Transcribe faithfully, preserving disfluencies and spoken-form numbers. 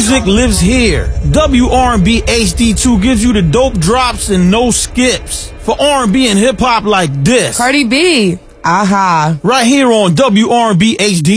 music lives here. W R and B H D two gives you the dope drops and no skips. For R and B and hip hop like this. Cardi B. Aha. Right here on W R and B H D